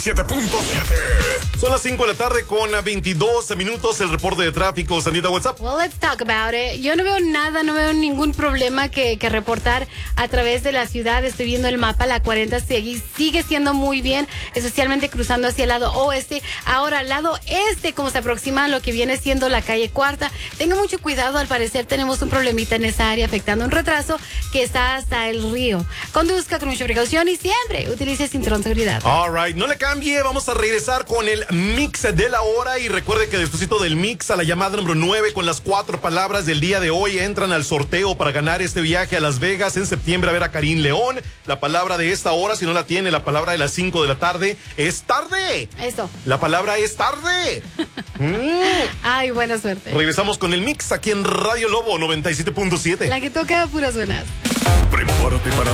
7.7. Son las 5 de la tarde con 22 minutos. El reporte de tráfico. Sandita, what's up? Well, let's talk about it. Yo no veo nada, no veo ningún problema que reportar a través de la ciudad. Estoy viendo el mapa, la 40 sigue siendo muy bien, especialmente cruzando hacia el lado oeste. Ahora, al lado este, como se aproxima a lo que viene siendo la calle Cuarta, tenga mucho cuidado. Al parecer tenemos un problemita en esa área, afectando un retraso que está hasta el río. Conduzca con mucha precaución y siempre utilice cinturón de seguridad. All right, no le cambie. Vamos a regresar con el mix de la hora. Y recuerde que después del mix, a la llamada número 9 con las 4 palabras del día de hoy, entran al sorteo para ganar este viaje a Las Vegas en septiembre a ver a Karim León. La palabra de esta hora, si no la tiene, la palabra de las 5 de la tarde es tarde. Eso. La palabra es tarde. Ay, buena suerte. Regresamos con el mix aquí en Radio Lobo 97.7. La que toca puras buenas. Prepárate para